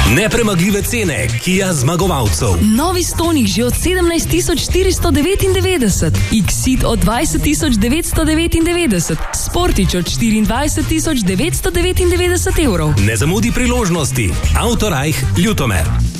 Nepremagljive cene Kia zmagovalcev. Novi Stonic že od 17.499, Exit od 20.999, Sportič od 24.999 evrov. Ne zamudi priložnosti. Autorajh Ljutomer.